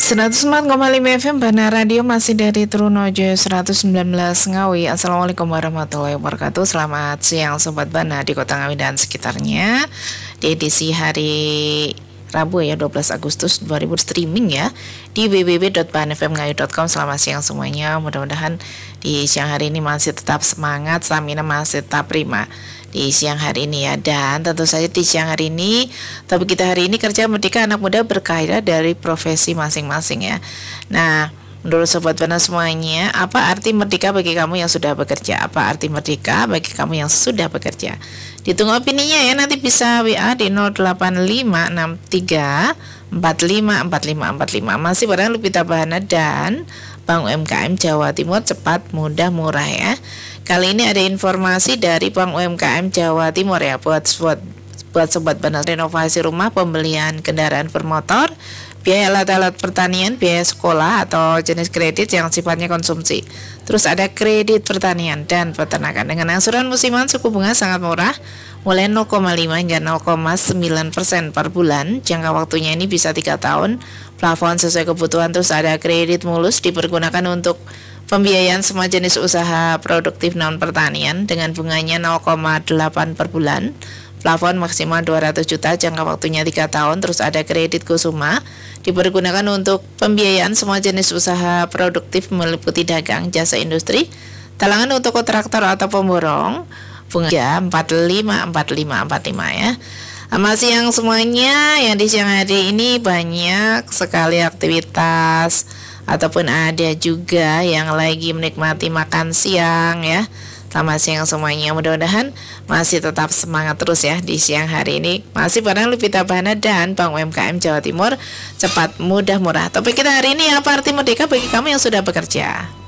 104,5 FM Bana Radio masih dari Trunojo 119 Ngawi. Assalamualaikum warahmatullahi wabarakatuh. Selamat siang Sobat Bana di Kota Ngawi dan sekitarnya. Di edisi hari Rabu ya 12 Agustus 2000 streaming ya di www.banfmngawi.com. Selamat siang semuanya. Mudah-mudahan di siang hari ini masih tetap semangat, stamina masih tetap prima di siang hari ini ya. Dan tentu saja di siang hari ini topik kita hari ini kerja merdeka anak muda berkarir dari profesi masing-masing ya. Nah, menurut Sobat Bana semuanya, apa arti merdeka bagi kamu yang sudah bekerja? Apa arti merdeka bagi kamu yang sudah bekerja? Ditunggu opininya ya, nanti bisa WA di 085634545545. Masih bareng Lupita Bahana dan Bank UMKM Jawa Timur, cepat, mudah, murah ya. Kali ini ada informasi dari Bank UMKM Jawa Timur ya, buat Sobat Bana, renovasi rumah, pembelian kendaraan bermotor, biaya alat-alat pertanian, biaya sekolah atau jenis kredit yang sifatnya konsumsi. Terus ada kredit pertanian dan peternakan dengan angsuran musiman suku bunga sangat murah, mulai 0,5 hingga 0,9% per bulan. Jangka waktunya ini bisa 3 tahun, plafon sesuai kebutuhan. Terus ada kredit mulus, dipergunakan untuk pembiayaan semua jenis usaha produktif non pertanian dengan bunganya 0,8 per bulan. Plafon maksimal 200 juta, jangka waktunya 3 tahun. Terus ada kredit kusuma, dipergunakan untuk pembiayaan semua jenis usaha produktif meliputi dagang, jasa industri, talangan untuk kontraktor atau pemborong, bunga 45 ya. Masih yang semuanya yang di siang hari ini banyak sekali aktivitas ataupun ada juga yang lagi menikmati makan siang ya. Selamat siang semuanya, mudah-mudahan masih tetap semangat terus ya di siang hari ini. Masih bareng Lupita Bahana dan Bank UMKM Jawa Timur, cepat, mudah, murah. Topik kita hari ini, apa arti merdeka bagi kamu yang sudah bekerja?